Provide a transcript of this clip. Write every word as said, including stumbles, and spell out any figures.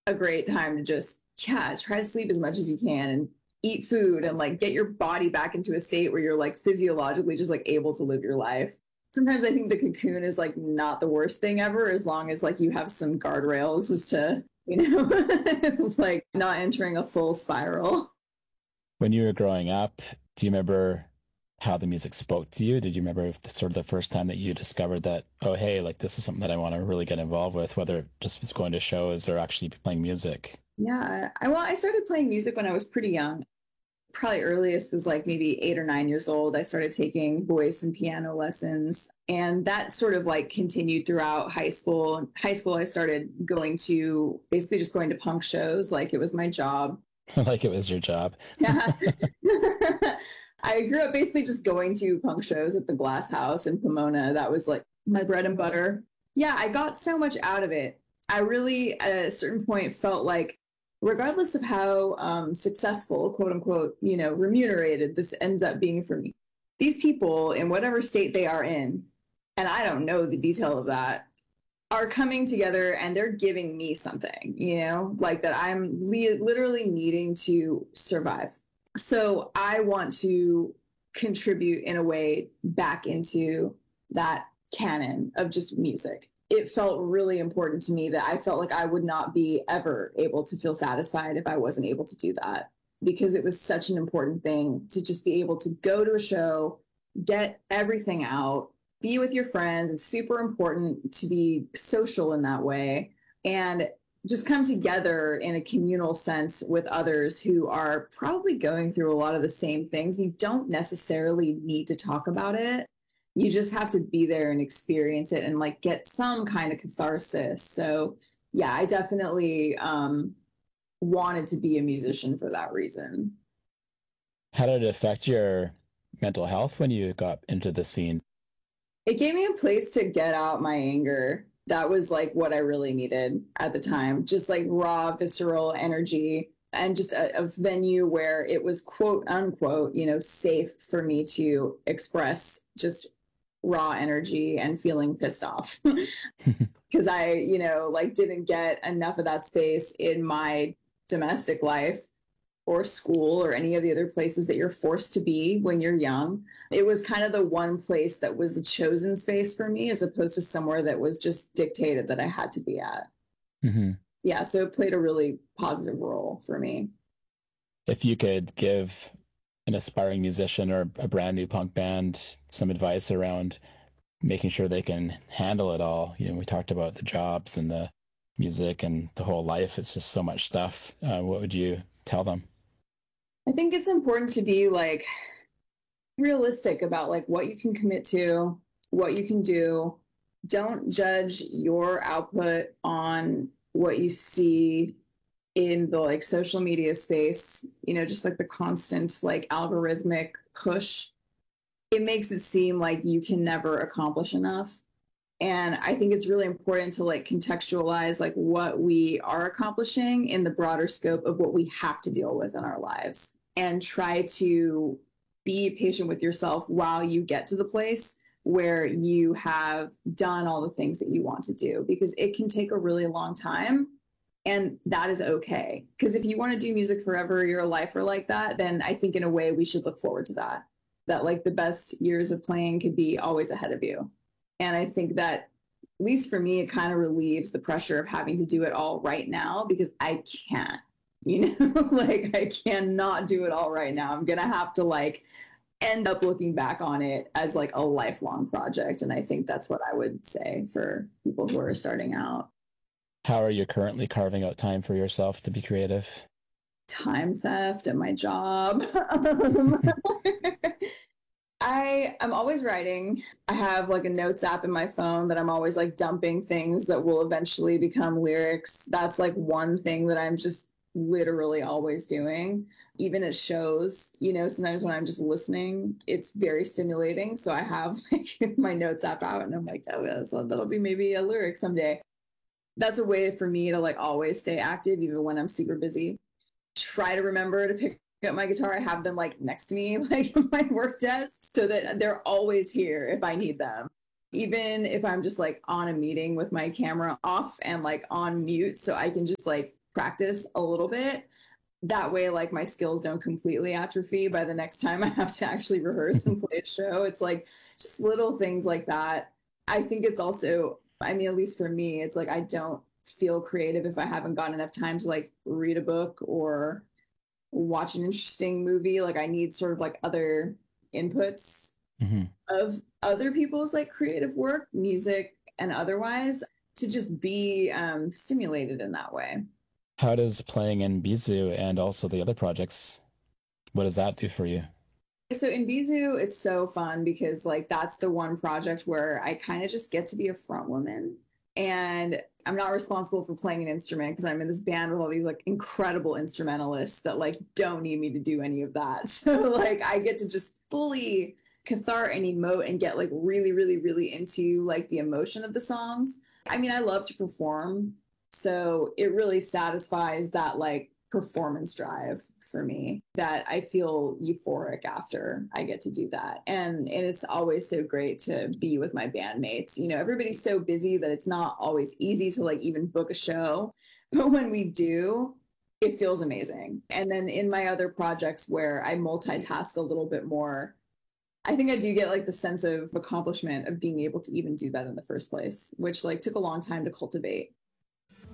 a great time to just, yeah, try to sleep as much as you can and eat food and like get your body back into a state where you're like physiologically just like able to live your life. Sometimes I think the cocoon is like not the worst thing ever, as long as like you have some guardrails as to, you know, like not entering a full spiral. When you were growing up, do you remember how the music spoke to you? Did you remember the, sort of the first time that you discovered that, oh, hey, like this is something that I want to really get involved with, whether it just was going to shows or actually playing music? Yeah. I well, I started playing music when I was pretty young. Probably earliest was like maybe eight or nine years old. I started taking voice and piano lessons. And that sort of like continued throughout high school. In high school, I started going to basically just going to punk shows. Like it was my job. Like it was your job. Yeah. I grew up basically just going to punk shows at the Glass House in Pomona. That was like my bread and butter. Yeah, I got so much out of it. I really, at a certain point, felt like, regardless of how um, successful, quote unquote, you know, remunerated this ends up being for me, these people in whatever state they are in, and I don't know the detail of that, are coming together and they're giving me something, you know, like that I'm li- literally needing to survive. So I want to contribute in a way back into that canon of just music. It felt really important to me that I felt like I would not be ever able to feel satisfied if I wasn't able to do that, because it was such an important thing to just be able to go to a show, get everything out, be with your friends. It's super important to be social in that way and just come together in a communal sense with others who are probably going through a lot of the same things. You don't necessarily need to talk about it. You just have to be there and experience it and like get some kind of catharsis. So yeah, I definitely um, wanted to be a musician for that reason. How did it affect your mental health when you got into the scene? It gave me a place to get out my anger. That was like what I really needed at the time. Just like raw, visceral energy and just a, a venue where it was quote unquote, you know, safe for me to express just raw energy and feeling pissed off. Because I, you know, like didn't get enough of that space in my domestic life or school or any of the other places that you're forced to be when you're young. It was kind of the one place that was a chosen space for me as opposed to somewhere that was just dictated that I had to be at. Hmm. Yeah, so it played a really positive role for me. If you could give an aspiring musician or a brand new punk band some advice around making sure they can handle it all, you know, we talked about the jobs and the music and the whole life. It's just so much stuff. Uh, what would you tell them? I think it's important to be like realistic about like what you can commit to, what you can do. Don't judge your output on what you see in the like social media space, you know, just like the constant like algorithmic push. It makes it seem like you can never accomplish enough. And I think it's really important to like contextualize like what we are accomplishing in the broader scope of what we have to deal with in our lives and try to be patient with yourself while you get to the place where you have done all the things that you want to do, because it can take a really long time, and that is okay. Because if you want to do music forever, you're a lifer like that, then I think in a way we should look forward to that. That like the best years of playing could be always ahead of you. And I think that, at least for me, it kind of relieves the pressure of having to do it all right now because I can't, you know, like I cannot do it all right now. I'm going to have to like end up looking back on it as like a lifelong project. And I think that's what I would say for people who are starting out. How are you currently carving out time for yourself to be creative? Time theft at my job. um, I am always writing. I have like a notes app in my phone that I'm always like dumping things that will eventually become lyrics. That's like one thing that I'm just literally always doing. Even at shows, you know, sometimes when I'm just listening, it's very stimulating. So I have like my notes app out and I'm like, oh, yeah, so that'll be maybe a lyric someday. That's a way for me to like always stay active, even when I'm super busy. Try to remember to pick up my guitar. I have them like next to me, like my work desk, so that they're always here if I need them. Even if I'm just like on a meeting with my camera off and like on mute, so I can just like practice a little bit. That way, like my skills don't completely atrophy by the next time I have to actually rehearse and play a show. It's like just little things like that. I think it's also, I mean, at least for me, it's like I don't feel creative if I haven't gotten enough time to like read a book or watch an interesting movie. Like I need sort of like other inputs Mm-hmm. of other people's like creative work, music and otherwise, to just be um, stimulated in that way. How does playing in Bizu and also the other projects, what does that do for you? So in Bizu, it's so fun because like that's the one project where I kind of just get to be a front woman. And I'm not responsible for playing an instrument because I'm in this band with all these like incredible instrumentalists that like don't need me to do any of that. So like I get to just fully cathart and emote and get like really, really, really into like the emotion of the songs. I mean, I love to perform. So it really satisfies that like performance drive for me that I feel euphoric after I get to do that. And and it's always so great to be with my bandmates. You know, everybody's so busy that it's not always easy to like even book a show. But when we do, it feels amazing. And then in my other projects where I multitask a little bit more, I think I do get like the sense of accomplishment of being able to even do that in the first place, which like took a long time to cultivate.